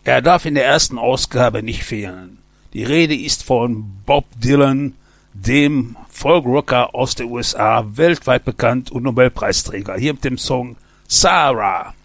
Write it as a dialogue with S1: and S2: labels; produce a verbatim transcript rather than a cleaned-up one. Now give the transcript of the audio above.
S1: Er darf in der ersten Ausgabe nicht fehlen. Die Rede ist von Bob Dylan, dem Folkrocker aus den U S A, weltweit bekannt und Nobelpreisträger. Hier mit dem Song Sarah.